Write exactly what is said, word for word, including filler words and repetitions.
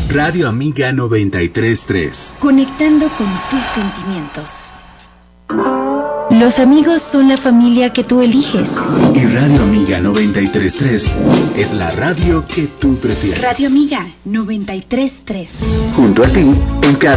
Radio Amiga noventa y tres punto tres. Conectando con tus sentimientos. Los amigos son la familia que tú eliges. Y Radio Amiga noventa y tres punto tres es la radio que tú prefieres. Radio Amiga noventa y tres punto tres. Junto a ti, en cada